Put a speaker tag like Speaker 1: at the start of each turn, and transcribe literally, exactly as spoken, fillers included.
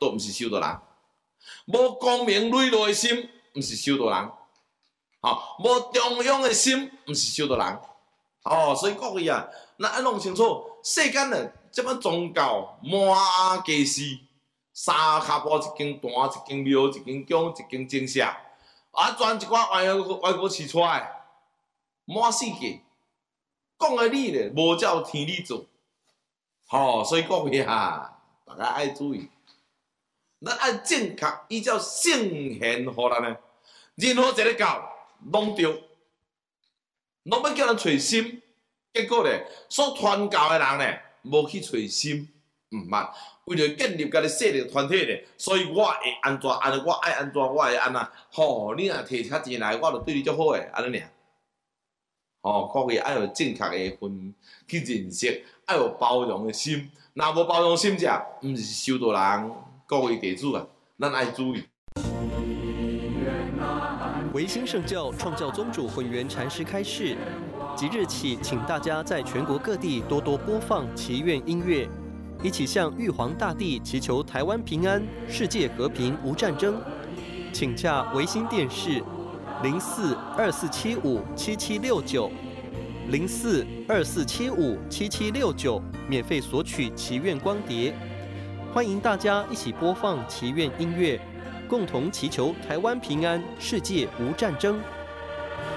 Speaker 1: 都毋是修道人。无光明磊落的心，毋是修道人。吼，无中庸的心，毋是修道人。哦，所以各位啊，咱爱弄清楚，世间呢，即摆宗教满街市，三骹步一间坛，一间庙，一间宫，一间精舍，啊，全一寡外国外国饲出来，满世界。讲的理咧，无照天理做。吼、哦，所以各位啊，大家爱注意，咱爱正确依照圣贤互咱呢，任何一个教拢对，拢要叫人找心，结果咧，所传教的人咧，无去找心，毋捌，为了建立家己势力团体咧，所以我会安怎安尼，我爱安怎，我会安那，吼、哦，你若摕较钱来，我就对你足好诶，安尼尔。吼、哦，各位爱有正确诶分去认识。要有包容的心，若无包容心者，毋是修道人。各位弟子啊，咱爱注意。
Speaker 2: 维新圣教创教宗主混元禅师开示，即日起，请大家在全国各地多多播放祈愿音乐，一起向玉皇大帝祈求台湾平安、世界和平、无战争。请洽维新电视零四二四七五七七六九。零四二四七五七七六九，免费索取祈愿光碟，欢迎大家一起播放祈愿音乐，共同祈求台湾平安，世界无战争。